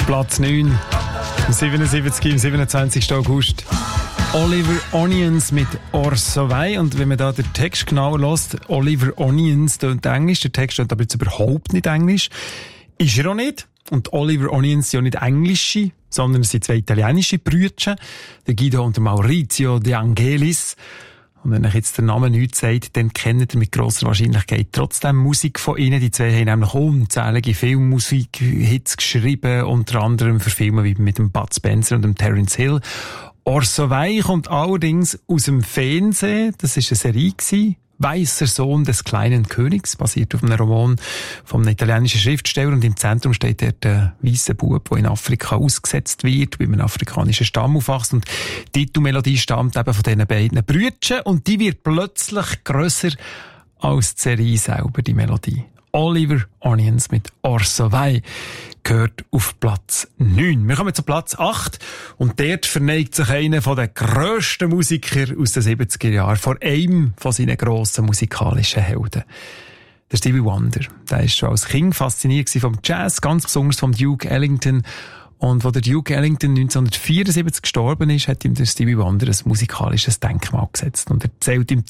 Platz 9, am 77, im 27. August. Oliver Onions mit Orso Vai. Und wenn man da den Text genauer hört, Oliver Onions tönt Englisch, der Text tönt aber jetzt überhaupt nicht Englisch. Ist er auch nicht. Und Oliver Onions sind ja nicht Englische, sondern es sind zwei italienische Brüder, der Guido und der Maurizio De Angelis. Und wenn euch jetzt der Name nichts sagt, dann kennt ihr mit grosser Wahrscheinlichkeit trotzdem Musik von ihnen. Die zwei haben nämlich unzählige Filmmusik-Hits geschrieben, unter anderem für Filme wie mit dem Bud Spencer und dem Terence Hill. Orso Vai kommt allerdings aus dem Fernsehen. Das war eine Serie gewesen. Weißer Sohn des kleinen Königs, basiert auf einem Roman vom italienischen Schriftsteller, und im Zentrum steht der weisse Bub, der in Afrika ausgesetzt wird, bei einem afrikanischen Stamm aufwächst, und die Titelmelodie stammt eben von diesen beiden Brüdern, und die wird plötzlich grösser als die Serie selber, die Melodie. Oliver Onions mit Orso Vai gehört auf Platz 9. Wir kommen zu Platz 8 und dort verneigt sich einer der grössten Musiker aus den 70er Jahren vor einem von seinen grossen musikalischen Helden. Der Stevie Wonder. Der ist schon als Kind fasziniert vom Jazz, ganz besonders vom Duke Ellington. Und als der Duke Ellington 1974 gestorben ist, hat ihm der Stevie Wonder ein musikalisches Denkmal gesetzt. Und er erzählt im